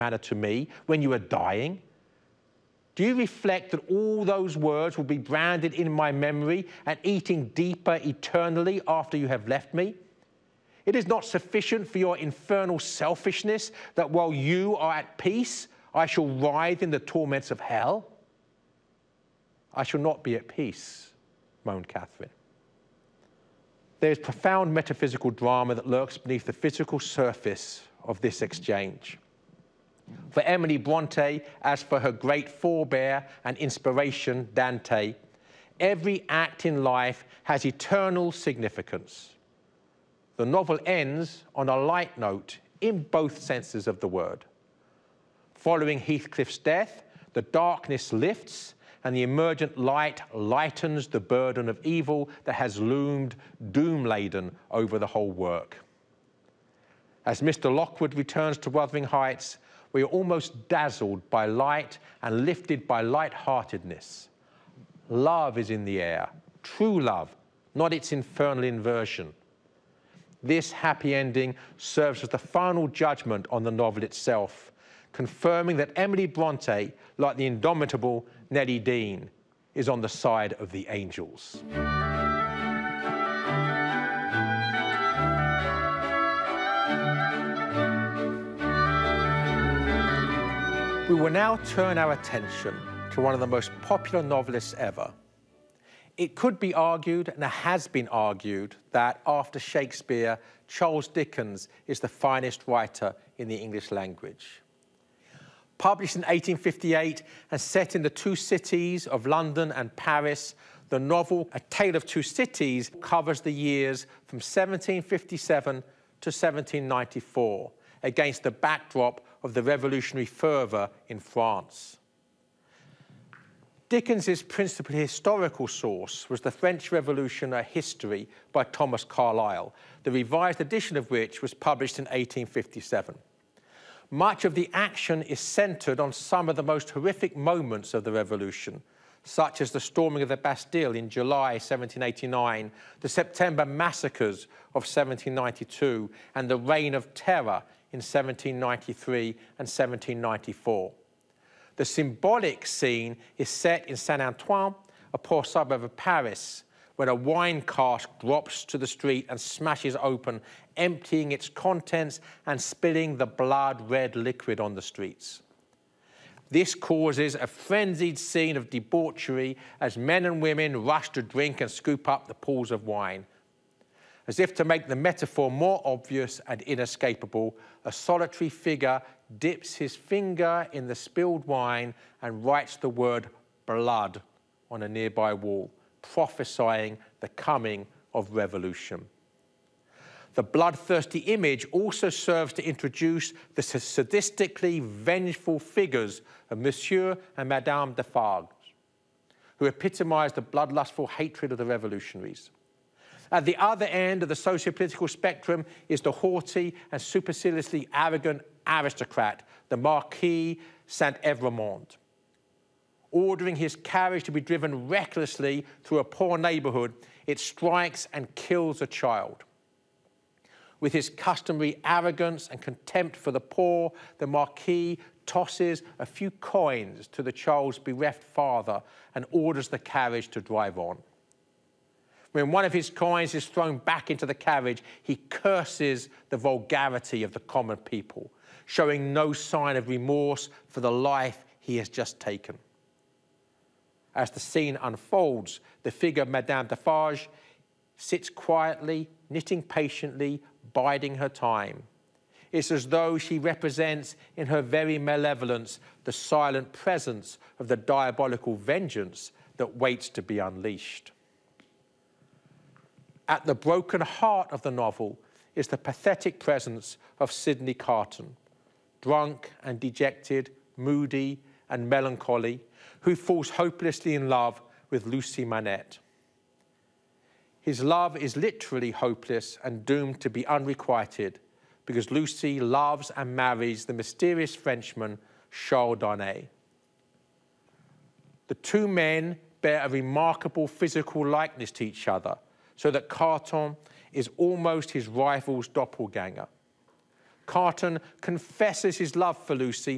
manner to me when you are dying? Do you reflect that all those words will be branded in my memory and eating deeper eternally after you have left me? It is not sufficient for your infernal selfishness that while you are at peace, I shall writhe in the torments of hell? I shall not be at peace, moaned Catherine. There is profound metaphysical drama that lurks beneath the physical surface of this exchange. For Emily Bronte, as for her great forebear and inspiration, Dante, every act in life has eternal significance. The novel ends on a light note in both senses of the word. Following Heathcliff's death, the darkness lifts and the emergent light lightens the burden of evil that has loomed doom-laden over the whole work. As Mr. Lockwood returns to Wuthering Heights, we are almost dazzled by light and lifted by light-heartedness. Love is in the air, true love, not its infernal inversion. This happy ending serves as the final judgment on the novel itself, confirming that Emily Bronte, like the indomitable Nellie Dean, is on the side of the angels. We will now turn our attention to one of the most popular novelists ever. It could be argued, and it has been argued, that after Shakespeare, Charles Dickens is the finest writer in the English language. Published in 1858 and set in the two cities of London and Paris, the novel A Tale of Two Cities covers the years from 1757 to 1794 against the backdrop of the revolutionary fervour in France. Dickens's principal historical source was the French Revolution, A History by Thomas Carlyle, the revised edition of which was published in 1857. Much of the action is centred on some of the most horrific moments of the Revolution, such as the storming of the Bastille in July 1789, the September massacres of 1792, and the Reign of Terror in 1793 and 1794. The symbolic scene is set in Saint-Antoine, a poor suburb of Paris, when a wine cask drops to the street and smashes open, emptying its contents and spilling the blood-red liquid on the streets. This causes a frenzied scene of debauchery as men and women rush to drink and scoop up the pools of wine. As if to make the metaphor more obvious and inescapable, a solitary figure dips his finger in the spilled wine and writes the word blood on a nearby wall, prophesying the coming of revolution. The bloodthirsty image also serves to introduce the sadistically vengeful figures of Monsieur and Madame Defarge, who epitomise the bloodlustful hatred of the revolutionaries. At the other end of the socio-political spectrum is the haughty and superciliously arrogant aristocrat, the Marquis Saint-Evremond. Ordering his carriage to be driven recklessly through a poor neighbourhood, it strikes and kills a child. With his customary arrogance and contempt for the poor, the Marquis tosses a few coins to the child's bereft father and orders the carriage to drive on. When one of his coins is thrown back into the carriage, he curses the vulgarity of the common people, showing no sign of remorse for the life he has just taken. As the scene unfolds, the figure of Madame Defarge sits quietly, knitting patiently, biding her time. It's as though she represents in her very malevolence the silent presence of the diabolical vengeance that waits to be unleashed. At the broken heart of the novel is the pathetic presence of Sidney Carton, drunk and dejected, moody and melancholy, who falls hopelessly in love with Lucy Manette. His love is literally hopeless and doomed to be unrequited because Lucy loves and marries the mysterious Frenchman Charles Darnay. The two men bear a remarkable physical likeness to each other, so that Carton is almost his rival's doppelganger. Carton confesses his love for Lucy